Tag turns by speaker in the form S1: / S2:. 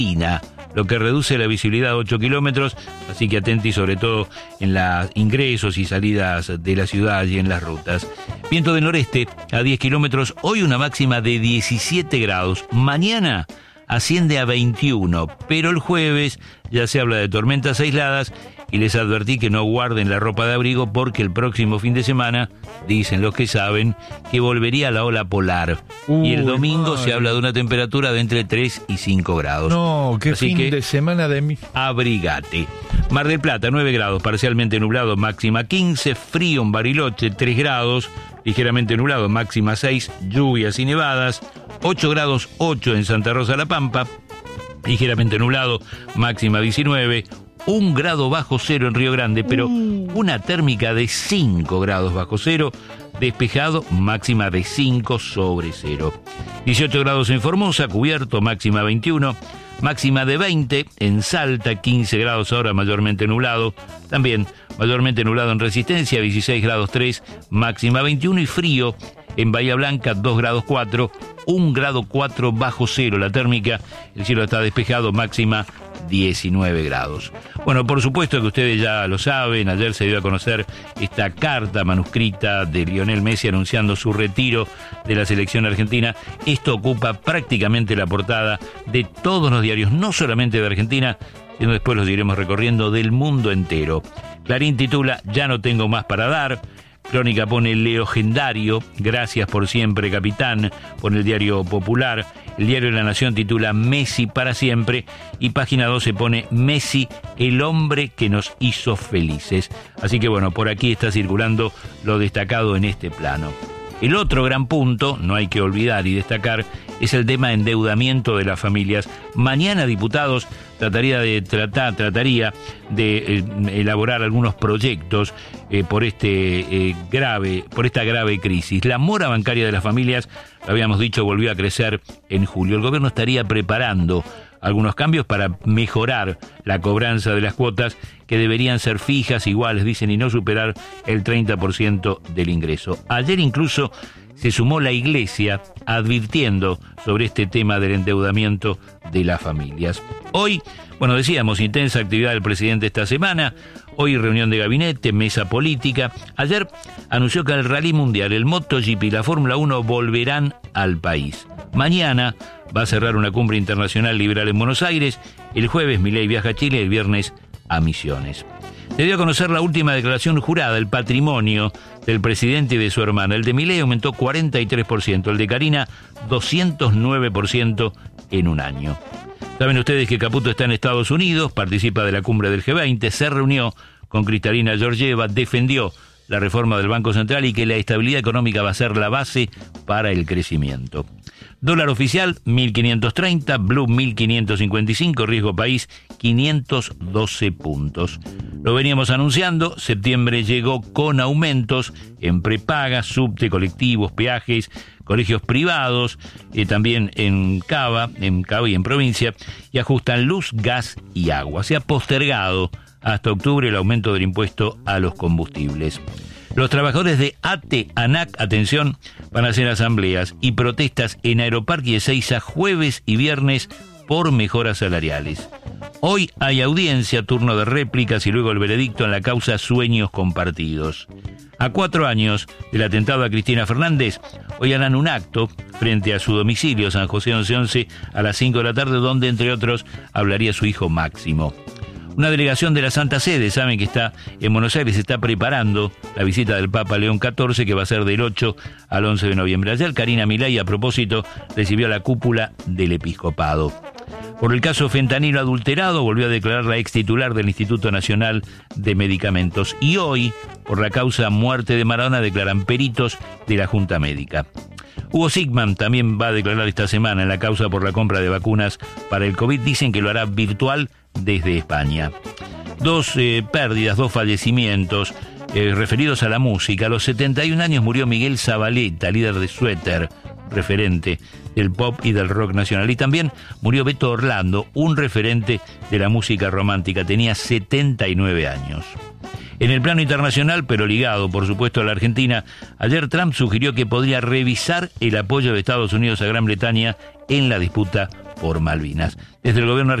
S1: lo que reduce la visibilidad a 8 kilómetros, así que atenti sobre todo en los ingresos y salidas de la ciudad y en las rutas. Viento del noreste a 10 kilómetros, hoy una máxima de 17 grados, mañana asciende a 21, pero el jueves ya se habla de tormentas aisladas y les advertí que no guarden la ropa de abrigo porque el próximo fin de semana, dicen los que saben, que volvería la ola polar. Y el domingo se habla de una temperatura de entre 3 y 5 grados.
S2: No, qué
S1: así
S2: fin
S1: que
S2: de semana de mí.
S1: Abrigate. Mar del Plata, 9 grados, parcialmente nublado, máxima 15, frío en Bariloche, 3 grados, ligeramente nublado, máxima 6, lluvias y nevadas, 8 grados 8 en Santa Rosa La Pampa, ligeramente nublado, máxima 19, 1 grado bajo cero en Río Grande, pero una térmica de 5 grados bajo cero, despejado, máxima de 5 sobre cero. 18 grados en Formosa, cubierto, máxima 21, máxima de 20 en Salta, 15 grados ahora, mayormente nublado, también mayormente nublado en Resistencia, 16 grados 3, máxima 21 y frío en Bahía Blanca, 2 grados 4, 1 grado 4 bajo cero la térmica, el cielo está despejado, máxima 19 grados. Bueno, por supuesto que ustedes ya lo saben, ayer se dio a conocer esta carta manuscrita de Lionel Messi anunciando su retiro de la selección argentina. Esto ocupa prácticamente la portada de todos los diarios, no solamente de Argentina, sino después los iremos recorriendo del mundo entero. Clarín titula "Ya no tengo más para dar", Crónica pone "Legendario, gracias por siempre, capitán", pone el Diario Popular, el Diario de la Nación titula "Messi para siempre" y Página 12 pone "Messi, el hombre que nos hizo felices". Así que bueno, por aquí está circulando lo destacado en este plano. El otro gran punto, no hay que olvidar y destacar, es el tema endeudamiento de las familias. Mañana, diputados trataría de elaborar algunos proyectos por esta grave crisis. La mora bancaria de las familias, lo habíamos dicho, volvió a crecer en julio. El gobierno estaría preparando algunos cambios para mejorar la cobranza de las cuotas, que deberían ser fijas, iguales, dicen, y no superar el 30% del ingreso. Ayer incluso se sumó la Iglesia advirtiendo sobre este tema del endeudamiento de las familias. Hoy, bueno, decíamos, intensa actividad del presidente esta semana. Hoy reunión de gabinete, mesa política. Ayer anunció que el Rally Mundial, el MotoGP y la Fórmula 1 volverán al país. Mañana va a cerrar una cumbre internacional liberal en Buenos Aires. El jueves Milei viaja a Chile, el viernes a Misiones. Se dio a conocer la última declaración jurada, el patrimonio del presidente y de su hermana. El de Milei aumentó 43%, el de Karina 209% en un año. Saben ustedes que Caputo está en Estados Unidos, participa de la cumbre del G20, se reunió con Kristalina Georgieva, defendió la reforma del Banco Central y que la estabilidad económica va a ser la base para el crecimiento. Dólar oficial 1.530, Blue 1.555, riesgo país 512 puntos. Lo veníamos anunciando, septiembre llegó con aumentos en prepagas, subte, colectivos, peajes, colegios privados, también en Cava y en provincia, y ajustan luz, gas y agua. Se ha postergado hasta octubre el aumento del impuesto a los combustibles. Los trabajadores de ATE, ANAC, atención, van a hacer asambleas y protestas en Aeroparque y Ezeiza jueves y viernes por mejoras salariales. Hoy hay audiencia, turno de réplicas y luego el veredicto en la causa Sueños Compartidos. A 4 años del atentado a Cristina Fernández, hoy harán un acto frente a su domicilio, San José 1111, a las 5 de la tarde, donde, entre otros, hablaría su hijo Máximo. Una delegación de la Santa Sede, saben que está en Buenos Aires, está preparando la visita del Papa León XIV, que va a ser del 8 al 11 de noviembre. Ayer Karina Milei, a propósito, recibió la cúpula del episcopado. Por el caso fentanilo adulterado, volvió a declarar la ex titular del Instituto Nacional de Medicamentos. Y hoy, por la causa muerte de Maradona, declaran peritos de la Junta Médica. Hugo Sigman también va a declarar esta semana en la causa por la compra de vacunas para el COVID. Dicen que lo hará virtual desde España. 2 pérdidas, 2 fallecimientos referidos a la música. A los 71 años murió Miguel Zavaleta, líder de Suéter, referente del pop y del rock nacional. Y también murió Beto Orlando, un referente de la música romántica. Tenía 79 años. En el plano internacional, pero ligado, por supuesto, a la Argentina, ayer Trump sugirió que podría revisar el apoyo de Estados Unidos a Gran Bretaña en la disputa por Malvinas. Desde el gobierno